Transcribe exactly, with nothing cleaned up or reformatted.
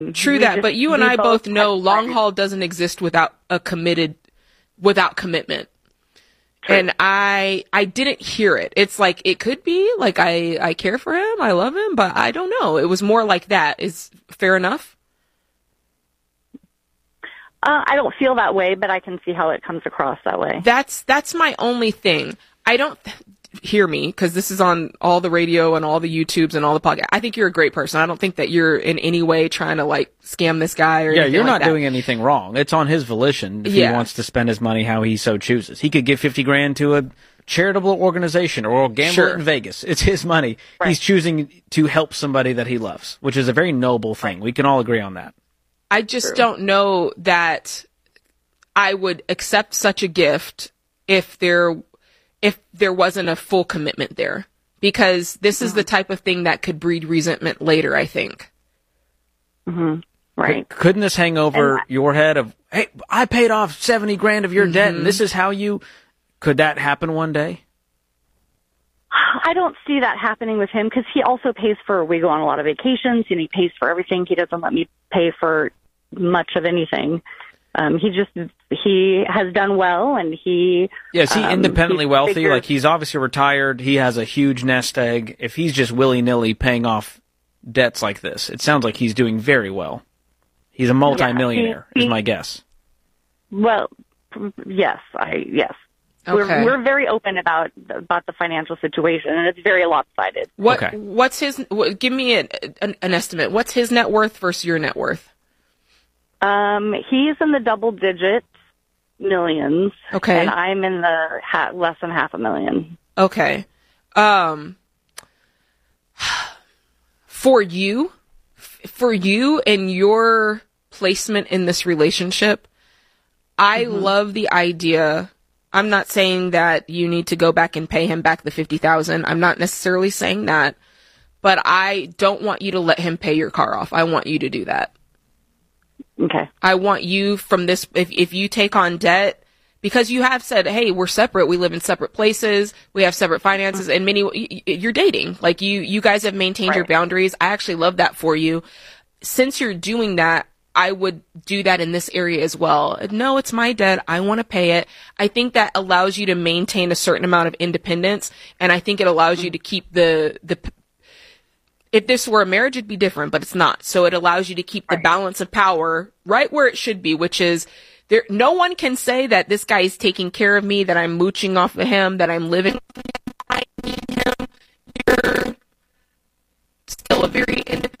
True We that, just- but you and we I both both know have long decided- haul doesn't exist without a committed, without commitment. True. And I, I didn't hear it. It's like, it could be, like, I, I care for him, I love him, but I don't know. It was more like that. Is fair enough? Uh, I don't feel that way, but I can see how it comes across that way. That's, that's my only thing. I don't, hear me, because this is on all the radio and all the YouTubes and all the podcasts. I think you're a great person. I don't think that you're in any way trying to, like, scam this guy or Yeah, anything you're like not that. doing anything wrong. It's on his volition if Yeah. he wants to spend his money how he so chooses. He could give fifty grand to a charitable organization or gamble Sure. it in Vegas. It's his money. Right. He's choosing to help somebody that he loves, which is a very noble thing. We can all agree on that. I just True. don't know that I would accept such a gift if there if there wasn't a full commitment there. Because this is the type of thing that could breed resentment later, I think. hmm Right. Could- Couldn't this hang over And- your head of, hey, I paid off seventy grand of your debt and this is how you, could that happen one day? I don't see that happening with him because he also pays for, we go on a lot of vacations and he pays for everything. He doesn't let me pay for much of anything. Um, he just, he has done well and he... Yeah, is he um, independently he wealthy? figures- Like, he's obviously retired. He has a huge nest egg. If he's just willy-nilly paying off debts like this, it sounds like he's doing very well. He's a multimillionaire, he- is my guess. Well, yes, I, yes. Okay. We're, we're very open about, about the financial situation and it's very lopsided. What Okay. what's his what, give me an, an an estimate. What's his net worth versus your net worth? Um, he's in the double digits, millions. Okay. And I'm in the ha- less than half a million. Okay. Um for you for you and your placement in this relationship, I love the idea. I'm not saying that you need to go back and pay him back the fifty thousand. I'm not necessarily saying that, but I don't want you to let him pay your car off. I want you to do that. Okay. I want you from this, if, if you take on debt, because you have said, hey, we're separate, we live in separate places, we have separate finances, and many, y- y- you're dating. Like, you, you guys have maintained your Right. boundaries. I actually love that for you. Since you're doing that, I would do that in this area as well. No, it's my debt. I want to pay it. I think that allows you to maintain a certain amount of independence, and I think it allows you to keep the, the, if this were a marriage, it'd be different, but it's not. So it allows you to keep the balance of power right where it should be, which is there. No one can say that this guy is taking care of me, that I'm mooching off of him, that I'm living with him. I need him. You're still a very independent